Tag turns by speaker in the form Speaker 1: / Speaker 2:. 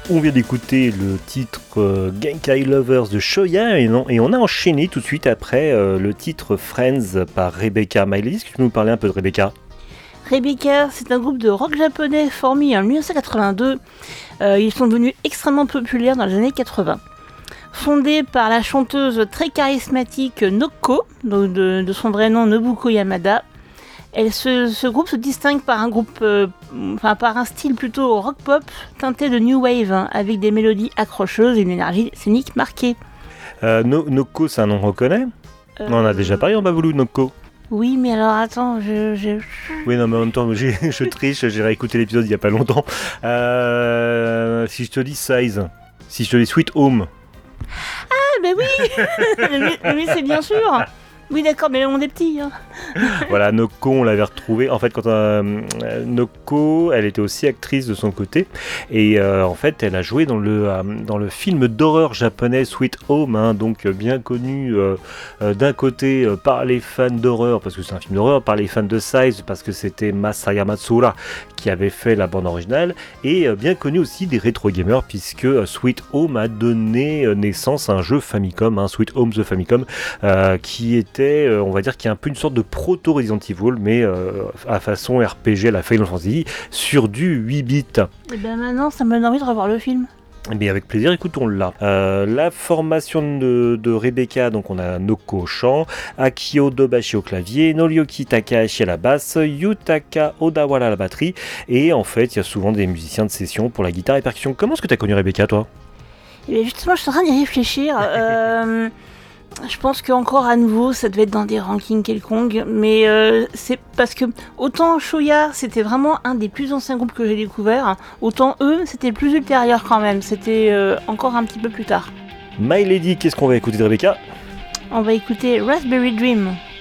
Speaker 1: On vient d'écouter le titre Genkai Lovers de Shoya et on a enchaîné tout de suite après le titre Friends par Rebecca. Miley, est-ce que tu peux nous parler un peu de Rebecca ?
Speaker 2: Rebecca, c'est un groupe de rock japonais formé en 1982. Ils sont devenus extrêmement populaires dans les années 80. Fondé par la chanteuse très charismatique Noko, donc de son vrai nom Nobuko Yamada, ce groupe se distingue par par un style plutôt rock-pop teinté de new wave, avec des mélodies accrocheuses et une énergie scénique marquée.
Speaker 1: Noko, c'est un nom qu'on reconnaît ? On en a déjà parlé en Bavoulou, Noko.
Speaker 2: Oui, mais alors attends,
Speaker 1: Oui, non, mais en même temps, je triche, j'ai réécouté l'épisode il y a pas longtemps. Si je te dis Size, si je te dis Sweet Home.
Speaker 2: Ah, ben oui mais c'est bien sûr. Oui, d'accord, mais on est petits. Hein.
Speaker 1: Voilà, Noko, on l'avait retrouvée. En fait, quand Noko, elle était aussi actrice de son côté. Et en fait, elle a joué dans le film d'horreur japonais Sweet Home, hein, donc bien connu d'un côté par les fans d'horreur, parce que c'est un film d'horreur, par les fans de Size, parce que c'était Masaya Matsuura qui avait fait la bande originale, et bien connu aussi des rétro gamers, puisque Sweet Home a donné naissance à un jeu Famicom, hein, Sweet Home the Famicom, qui était on va dire qu'il y a un peu une sorte de proto Resident Evil, mais à façon RPG à la Final Fantasy, sur du 8 bits.
Speaker 2: Et bien maintenant, ça me donne envie de revoir le film.
Speaker 1: Mais avec plaisir, écoutons-la. La formation de Rebecca, donc on a Noko au chant, Akio Dobashi au clavier, Noriyuki Takahashi à la basse, Yutaka Odawara à la batterie, et en fait, il y a souvent des musiciens de session pour la guitare et percussion. Comment est-ce que tu as connu Rebecca, toi ?
Speaker 2: Et bien justement, je suis en train d'y réfléchir. Je pense qu'encore à nouveau, ça devait être dans des rankings quelconques, mais c'est parce que autant Shoya, c'était vraiment un des plus anciens groupes que j'ai découvert, autant eux, c'était plus ultérieur quand même, c'était encore un petit peu plus tard.
Speaker 1: My Lady, qu'est-ce qu'on va écouter de Rebecca ?
Speaker 2: On va écouter Raspberry Dream.